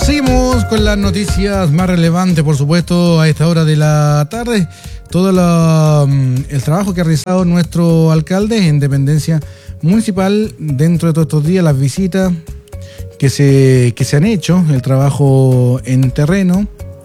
Seguimos con las noticias más relevantes, por supuesto, a esta hora de la tarde. Todo el trabajo que ha realizado nuestro alcalde en dependencia municipal dentro de todos estos días, las visitas que se han hecho, el trabajo en terreno,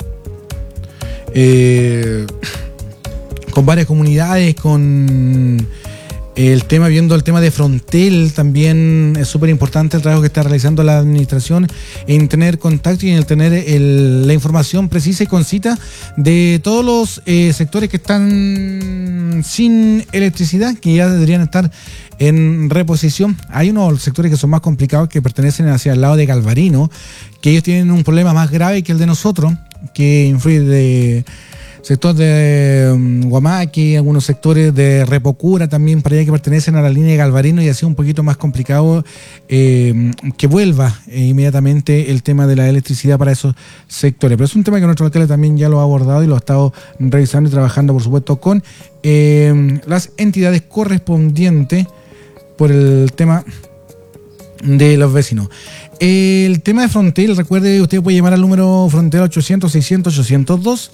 con varias comunidades, con viendo el tema de Frontel. También es súper importante el trabajo que está realizando la administración en tener contacto y en tener la información precisa y concisa de todos los sectores que están sin electricidad, que ya deberían estar en reposición. Hay unos sectores que son más complicados, que pertenecen hacia el lado de Galvarino, que ellos tienen un problema más grave que el de nosotros, que influye de sector de Guamaqui, algunos sectores de Repocura también para allá, que pertenecen a la línea de Galvarino, y ha sido un poquito más complicado que vuelva inmediatamente el tema de la electricidad para esos sectores. Pero es un tema que nuestro alcalde también ya lo ha abordado y lo ha estado revisando y trabajando, por supuesto, con las entidades correspondientes por el tema de los vecinos. El tema de Frontel, recuerde, usted puede llamar al número Frontel 800-600-802.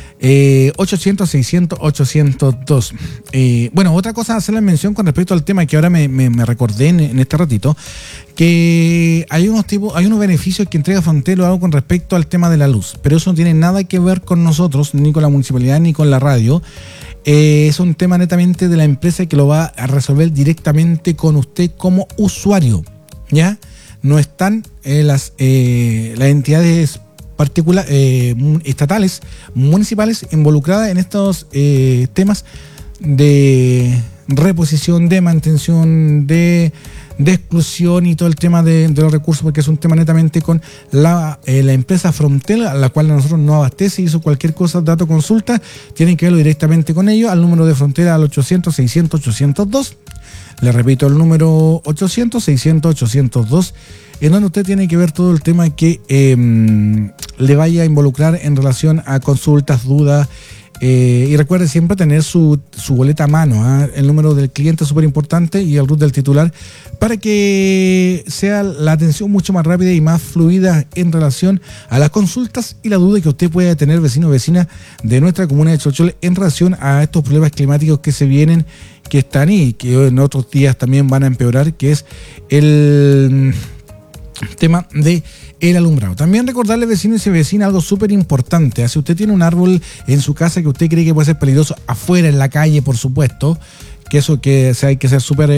800-600-802. Bueno, otra cosa, hacerle mención con respecto al tema que ahora me recordé en este ratito, que hay unos beneficios que entrega Frontel o algo con respecto al tema de la luz, pero eso no tiene nada que ver con nosotros, ni con la municipalidad, ni con la radio. Es un tema netamente de la empresa, que lo va a resolver directamente con usted como usuario, ¿ya? No están las entidades estatales, municipales, involucradas en estos temas de reposición, de mantención, de exclusión y todo el tema de los recursos, porque es un tema netamente con la empresa Frontel, a la cual nosotros no abastece, y eso, cualquier cosa, dato, consulta, tienen que verlo directamente con ellos, al número de Frontera, al 800-600-802. Le repito, el número 800-600-802, en donde usted tiene que ver todo el tema que le vaya a involucrar en relación a consultas, dudas, y recuerde siempre tener su boleta a mano, el número del cliente es súper importante, y el RUT del titular, para que sea la atención mucho más rápida y más fluida en relación a las consultas y la duda que usted pueda tener, vecino o vecina de nuestra comuna de Cholchol, en relación a estos problemas climáticos que se vienen, que están y que en otros días también van a empeorar, que es el tema de el alumbrado. También recordarle, vecinos y vecinas, algo súper importante. Si usted tiene un árbol en su casa que usted cree que puede ser peligroso, afuera en la calle, por supuesto, que eso hay que ser súper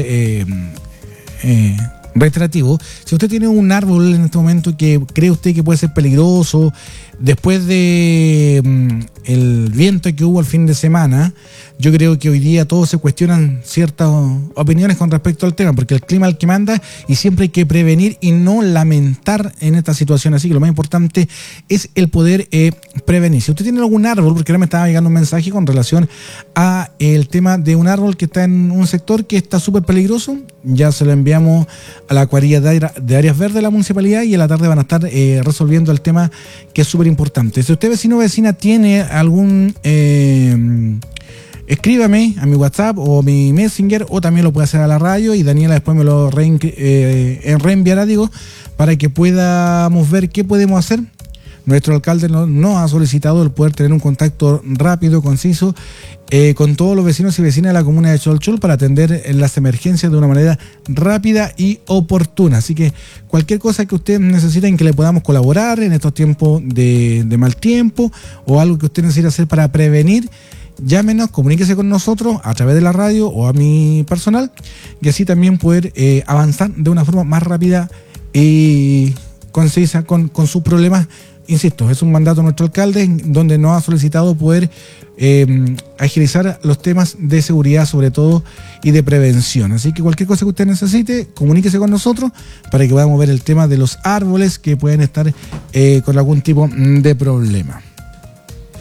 reiterativo. Si usted tiene un árbol en este momento que cree usted que puede ser peligroso, después de el viento que hubo el fin de semana, yo creo que hoy día todos se cuestionan ciertas opiniones con respecto al tema, porque el clima es el que manda, y siempre hay que prevenir y no lamentar en esta situación. Así que lo más importante es el poder prevenir. Si usted tiene algún árbol, porque ahora me estaba llegando un mensaje con relación a el tema de un árbol que está en un sector que está súper peligroso, ya se lo enviamos a la cuadrilla de áreas verdes de la municipalidad, y en la tarde van a estar resolviendo el tema, que es súper importante. Si usted, vecino o vecina, tiene algún escríbame a mi WhatsApp o mi Messenger, o también lo puede hacer a la radio, y Daniela después me lo reenviará, para que podamos ver qué podemos hacer. Nuestro alcalde nos ha solicitado el poder tener un contacto rápido, conciso, con todos los vecinos y vecinas de la comuna de Cholchol, para atender las emergencias de una manera rápida y oportuna. Así que cualquier cosa que usted necesite en que le podamos colaborar en estos tiempos de mal tiempo, o algo que usted necesite hacer para prevenir, llámenos, comuníquese con nosotros a través de la radio o a mi personal, y así también poder avanzar de una forma más rápida y concisa con sus problemas. Insisto, es un mandato de nuestro alcalde, donde nos ha solicitado poder agilizar los temas de seguridad, sobre todo, y de prevención. Así que cualquier cosa que usted necesite, comuníquese con nosotros para que podamos ver el tema de los árboles que pueden estar con algún tipo de problema.